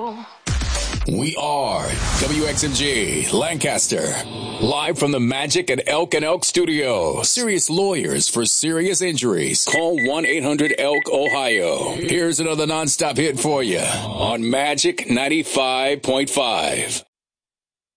We are WXMG Lancaster, live from the Magic at Elk and Elk Studio. Serious lawyers for serious injuries. Call 1-800-ELK, Ohio. Here's another nonstop hit for you on Magic 95.5.